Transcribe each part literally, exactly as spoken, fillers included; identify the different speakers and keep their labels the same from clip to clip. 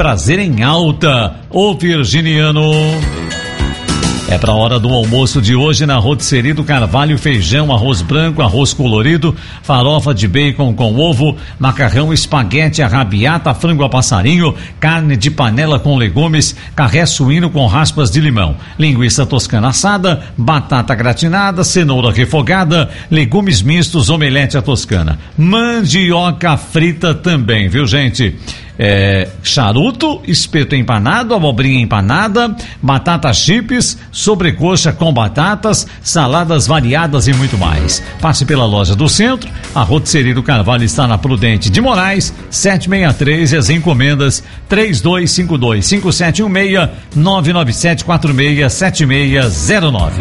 Speaker 1: prazer em alta. O Virginiano. É pra hora do almoço de hoje na Rotisserie do Carvalho: feijão, arroz branco, arroz colorido, farofa de bacon com ovo, macarrão, espaguete, arrabiata, frango a passarinho, carne de panela com legumes, carré suíno com raspas de limão, linguiça toscana assada, batata gratinada, cenoura refogada, legumes mistos, omelete à toscana, mandioca frita também, viu, gente? É, charuto, espeto empanado, abobrinha empanada, batata chips, sobrecoxa com batatas, saladas variadas e muito mais. Passe pela loja do centro. A Rotisserie do Carvalho está na Prudente de Moraes, setecentos e sessenta e três, e as encomendas três dois cinco dois, cinco sete um seis, nove nove sete quatro seis, sete seis zero nove.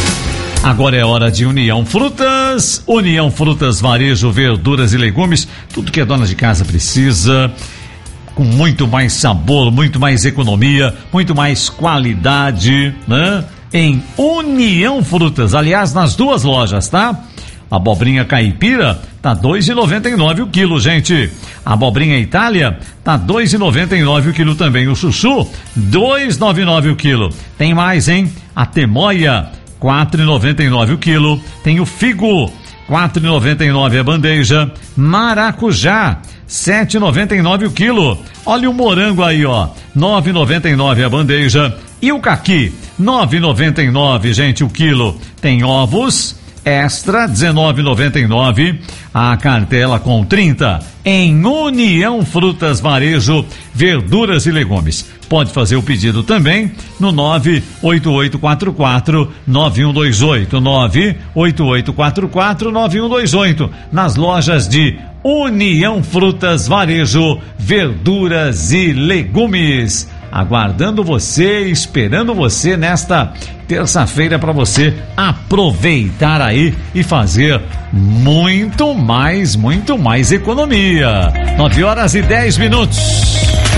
Speaker 1: Agora é hora de União Frutas. União Frutas, varejo, verduras e legumes, tudo que a dona de casa precisa, com muito mais sabor, muito mais economia, muito mais qualidade, né? Em União Frutas, aliás, nas duas lojas, tá? Abobrinha caipira tá dois e noventa e nove o quilo, gente. Abobrinha Itália tá dois e noventa e nove o quilo também. O chuchu dois e noventa e nove o quilo. Tem mais, hein? A temoia quatro e noventa e nove o quilo. Tem o figo quatro e noventa e nove a bandeja. Maracujá sete e noventa e nove o quilo. Olha o morango aí, ó, nove e noventa e nove a bandeja. E o caqui nove e noventa e nove, gente, o quilo. Tem ovos extra dezenove e noventa e nove, a cartela com trinta. Em União Frutas, varejo, verduras e legumes. Pode fazer o pedido também no nove oito oito quatro quatro nove um dois oito, nove oito oito quatro quatro nove um dois oito, nas lojas de União Frutas, varejo, verduras e legumes. Aguardando você, esperando você nesta terça-feira para você aproveitar aí e fazer muito mais, muito mais economia. nove horas e dez minutos.